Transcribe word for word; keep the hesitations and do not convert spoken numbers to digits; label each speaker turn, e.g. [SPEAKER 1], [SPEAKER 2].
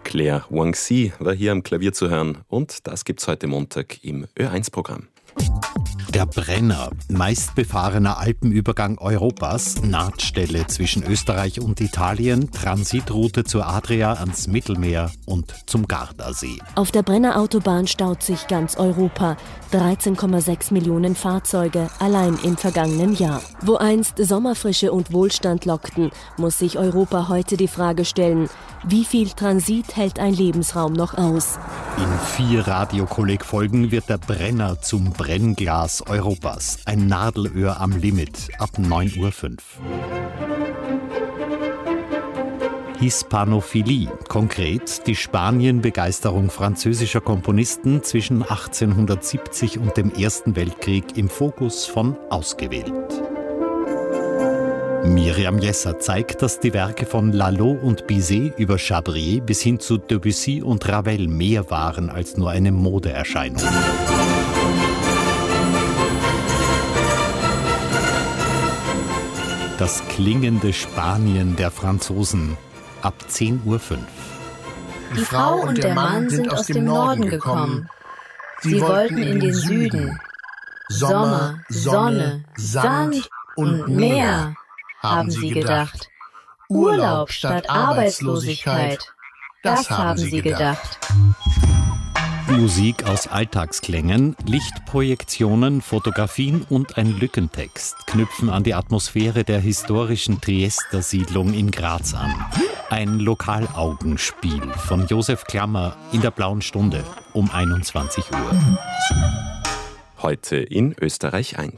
[SPEAKER 1] Claire Wangxi war hier am Klavier zu hören und das gibt's heute Montag im Ö eins Programm.
[SPEAKER 2] Der Brenner, meistbefahrener Alpenübergang Europas, Nahtstelle zwischen Österreich und Italien, Transitroute zur Adria ans Mittelmeer und zum Gardasee.
[SPEAKER 3] Auf der Brenner-Autobahn staut sich ganz Europa. dreizehn Komma sechs Millionen Fahrzeuge allein im vergangenen Jahr. Wo einst Sommerfrische und Wohlstand lockten, muss sich Europa heute die Frage stellen, wie viel Transit hält ein Lebensraum noch aus?
[SPEAKER 2] In vier Radiokolleg-Folgen wird der Brenner zum Brennglas Europas. Ein Nadelöhr am Limit ab neun Uhr fünf. Hispanophilie, konkret die Spanien-Begeisterung französischer Komponisten zwischen achtzehnhundertsiebzig und dem Ersten Weltkrieg im Fokus von Ausgewählt. Miriam Jesser zeigt, dass die Werke von Lalo und Bizet über Chabrier bis hin zu Debussy und Ravel mehr waren als nur eine Modeerscheinung. Das klingende Spanien der Franzosen ab zehn Uhr fünf.
[SPEAKER 4] Die Frau und der Mann sind aus dem Norden gekommen. Sie wollten in den Süden. Sommer, Sonne, Sand und Meer, haben sie gedacht. Urlaub statt Arbeitslosigkeit, das haben sie gedacht.
[SPEAKER 2] Musik aus Alltagsklängen, Lichtprojektionen, Fotografien und ein Lückentext knüpfen an die Atmosphäre der historischen Triester Siedlung in Graz an. Ein Lokalaugenspiel von Josef Klammer in der Blauen Stunde um einundzwanzig Uhr.
[SPEAKER 1] Heute in Österreich eins.